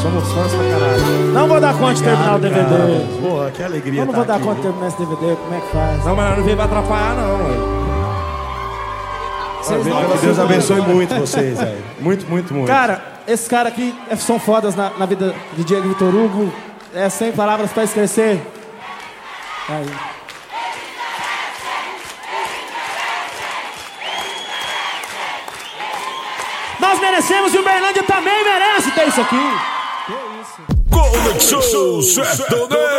somos fãs pra caralho. Não vou dar conta de terminar o DVD. Cara. Porra, que alegria. Eu não vou dar conta de terminar esse DVD, como é que faz? Não, mas não veio pra atrapalhar, não, velho. Que Deus abençoe muito vocês, velho. Muito, muito, muito. Cara, esses caras aqui são fodas na vida de Diego e Vitor Hugo. É sem palavras pra esquecer. Aí. Nós merecemos e o Berlândia também merece ter isso aqui. Que isso? Conexão Sertaneja.